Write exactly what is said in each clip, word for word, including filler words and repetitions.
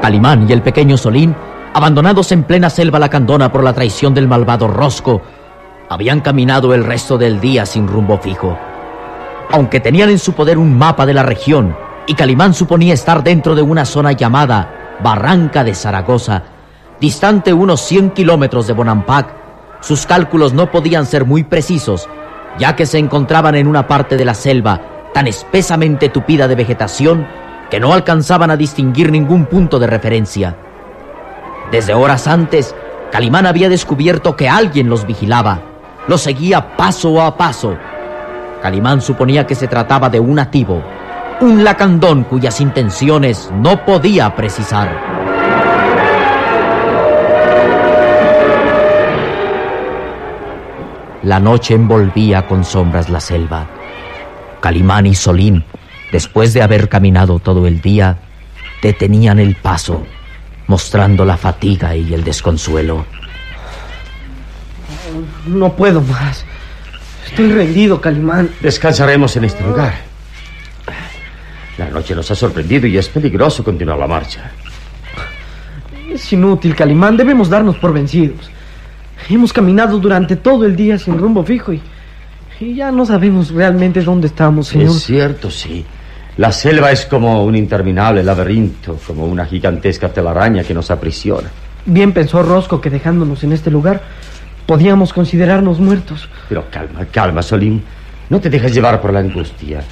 Calimán y el pequeño Solín, abandonados en plena selva lacandona por la traición del malvado Rosco, habían caminado el resto del día sin rumbo fijo. Aunque tenían en su poder un mapa de la región y Calimán suponía estar dentro de una zona llamada Barranca de Zaragoza, distante unos cien kilómetros de Bonampak, sus cálculos no podían ser muy precisos, ya que se encontraban en una parte de la selva tan espesamente tupida de vegetación que no alcanzaban a distinguir ningún punto de referencia. Desde horas antes, Calimán había descubierto que alguien los vigilaba, los seguía paso a paso. Calimán suponía que se trataba de un nativo, un lacandón cuyas intenciones no podía precisar. La noche envolvía con sombras la selva. Calimán y Solín, después de haber caminado todo el día, detenían el paso, mostrando la fatiga y el desconsuelo. No puedo más. Estoy rendido, Calimán. Descansaremos en este lugar. La noche nos ha sorprendido y es peligroso continuar la marcha. Es inútil, Calimán. Debemos darnos por vencidos. Hemos caminado durante todo el día sin rumbo fijo y, y ya no sabemos realmente dónde estamos, señor. Es cierto, sí. La selva es como un interminable laberinto, como una gigantesca telaraña que nos aprisiona. Bien pensó Rosco que dejándonos en este lugar podíamos considerarnos muertos. Pero calma, calma, Solín. No te dejes llevar por la angustia.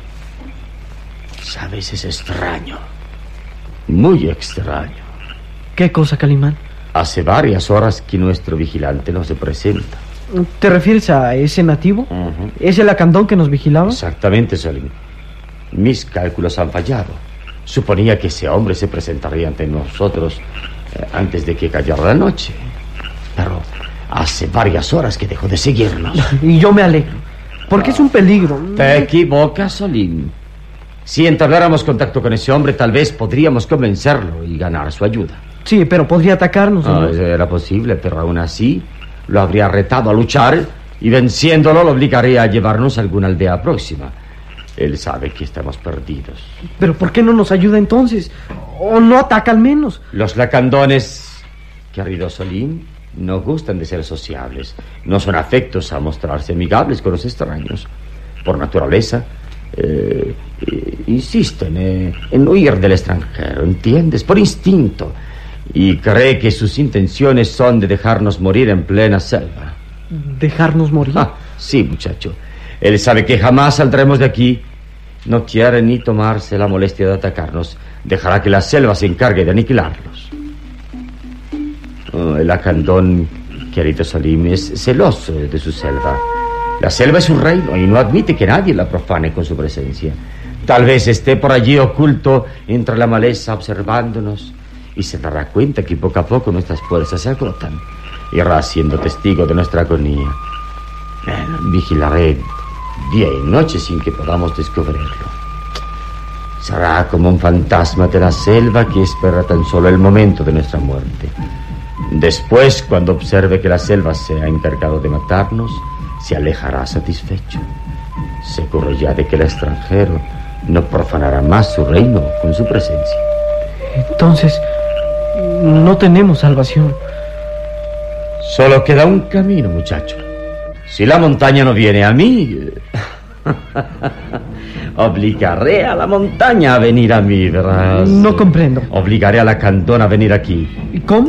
Sabes, es extraño. Muy extraño. ¿Qué cosa, Calimán? Hace varias horas que nuestro vigilante no se presenta. ¿Te refieres a ese nativo? Uh-huh. ¿Ese lacandón que nos vigilaba? Exactamente, Solín. Mis cálculos han fallado. Suponía que ese hombre se presentaría ante nosotros eh, antes de que cayera la noche. Pero hace varias horas que dejó de seguirnos. Y yo me alegro, porque es un peligro. Te equivocas, Solín. Si entabláramos contacto con ese hombre, tal vez podríamos convencerlo y ganar su ayuda. Sí, pero podría atacarnos, Ah, señor. era posible, pero aún así lo habría retado a luchar y venciéndolo lo obligaría a llevarnos a alguna aldea próxima. Él sabe que estamos perdidos. ¿Pero por qué no nos ayuda entonces? ¿O no ataca al menos? Los lacandones, querido Solín, no gustan de ser sociables. No son afectos a mostrarse amigables con los extraños. Por naturaleza, eh, eh, insisten eh, en huir del extranjero, ¿entiendes? Por instinto. Y cree que sus intenciones son de dejarnos morir en plena selva. ¿Dejarnos morir? Ah, sí, muchacho. Él sabe que jamás saldremos de aquí. No quiere ni tomarse la molestia de atacarnos. Dejará que la selva se encargue de aniquilarlos. Oh, el lacandón, querido Salim, es celoso de su selva. La selva es su reino y no admite que nadie la profane con su presencia. Tal vez esté por allí oculto entre la maleza observándonos y se dará cuenta que poco a poco nuestras fuerzas se agotan. Irá siendo testigo de nuestra agonía. Bueno, vigilaré día y noche sin que podamos descubrirlo. Será como un fantasma de la selva que espera tan solo el momento de nuestra muerte. Después, cuando observe que la selva se ha encargado de matarnos, se alejará satisfecho, seguro ya de que el extranjero no profanará más su reino con su presencia. Entonces, no tenemos salvación. Solo queda un camino, muchacho. Si la montaña no viene a mí, obligaré a la montaña a venir a mí, ¿verdad? No comprendo. Obligaré a la candona a venir aquí. ¿Y cómo?